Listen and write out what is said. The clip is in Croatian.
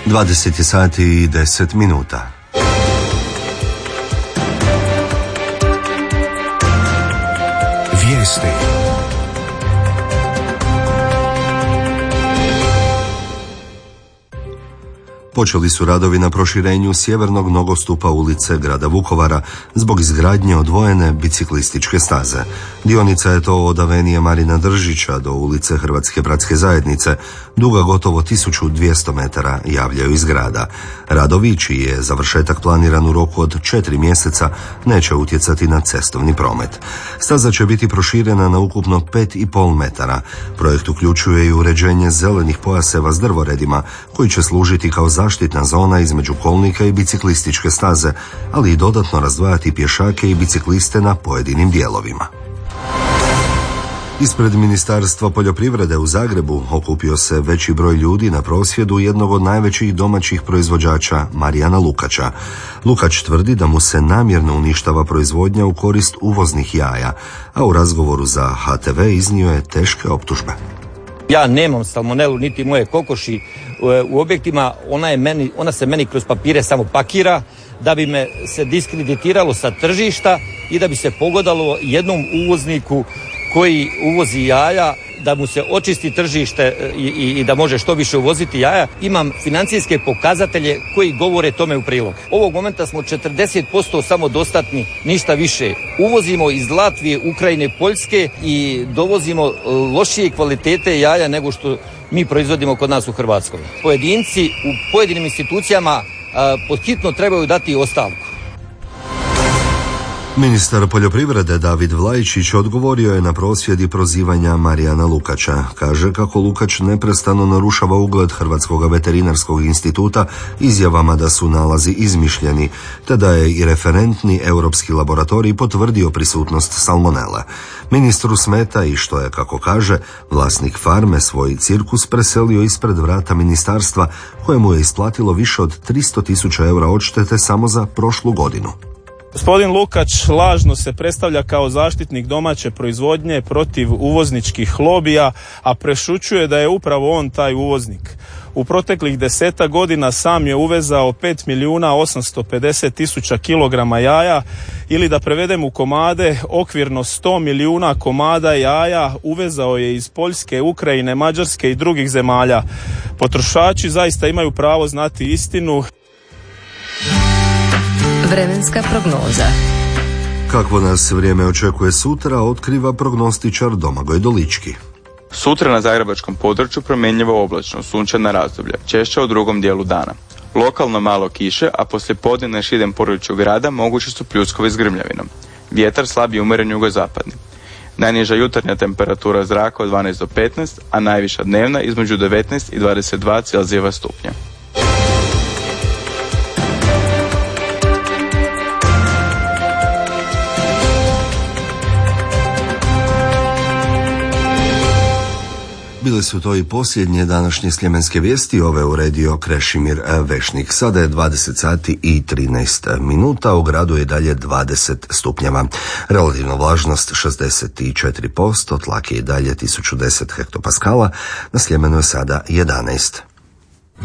20 sati i 10 minuta. Vijesti. Počeli su radovi na proširenju sjevernog nogostupa ulice grada Vukovara zbog izgradnje odvojene biciklističke staze. Dionica je to od avenije Marina Držića do ulice Hrvatske bratske zajednice, duga gotovo 1200 metara, javljaju iz grada. Radovi, čiji je završetak planiran u roku od 4 mjeseca, neće utjecati na cestovni promet. Staza će biti proširena na ukupno 5,5 metara. Projekt uključuje i uređenje zelenih pojaseva s drvoredima, koji će služiti kao zaštitna zona između kolnika i biciklističke staze, ali i dodatno razdvajati pješake i bicikliste na pojedinim dijelovima. Ispred Ministarstva poljoprivrede u Zagrebu okupio se veći broj ljudi na prosvjedu jednog od najvećih domaćih proizvođača, Marijana Lukača. Lukač tvrdi da mu se namjerno uništava proizvodnja u korist uvoznih jaja, a u razgovoru za HTV iznio je teške optužbe. Ja nemam salmonelu niti moje kokoši u objektima, ona se meni kroz papire samo pakira da bi me se diskreditiralo sa tržišta i da bi se pogodalo jednom uvozniku koji uvozi jaja, da mu se očisti tržište i da može što više uvoziti jaja. Imam financijske pokazatelje koji govore tome u prilog. Ovog momenta smo 40% samodostatni, ništa više. Uvozimo iz Latvije, Ukrajine, Poljske i dovozimo lošije kvalitete jaja nego što mi proizvodimo kod nas u Hrvatskoj. Pojedinci u pojedinim institucijama podhitno trebaju dati ostavku. Ministar poljoprivrede David Vlaičić odgovorio je na prosvjed i prozivanja Marijana Lukača. Kaže kako Lukač neprestano narušava ugled Hrvatskog veterinarskog instituta izjavama da su nalazi izmišljeni, te da je i referentni europski laboratorij potvrdio prisutnost salmonele. Ministru smeta i što je, kako kaže, vlasnik farme svoj cirkus preselio ispred vrata ministarstva, kojemu je isplatilo više od 300.000 eura odštete samo za prošlu godinu. Gospodin Lukač lažno se predstavlja kao zaštitnik domaće proizvodnje protiv uvozničkih lobija, a prešućuje da je upravo on taj uvoznik. U proteklih 10 godina sam je uvezao 5.850.000 kilograma jaja, ili da prevedem u komade, okvirno 100 milijuna komada jaja uvezao je iz Poljske, Ukrajine, Mađarske i drugih zemalja. Potrošači zaista imaju pravo znati istinu. Vremenska prognoza. Kakvo nas vrijeme očekuje sutra, otkriva prognostičar Domagoj Dolički. Sutra na zagrebačkom području promjenjivo oblačno, sunčana razdoblja, češće u drugom dijelu dana. Lokalno malo kiše, a poslijepodne na širem području grada mogući su pljuskovi s grmljavinom. Vjetar slab i umjeren jugozapadni. Najniža jutarnja temperatura zraka od 12 do 15, a najviša dnevna između 19 i 22 Celzijeva stupnja. Bile su to i posljednje današnje sljemenske vijesti, ove uredio Krešimir Vešnik. Sada je 20 sati i 13 minuta, u gradu je dalje 20 stupnjeva. Relativna vlažnost 64%, tlak je i dalje 1010 hektopaskala, na Sljemenu je sada 11.